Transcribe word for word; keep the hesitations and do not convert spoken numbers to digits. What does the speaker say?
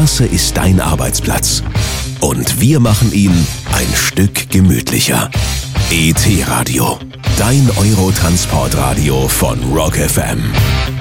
Straße ist dein Arbeitsplatz. Und wir machen ihn ein Stück gemütlicher. E T-Radio, dein Eurotransportradio von Rock F M.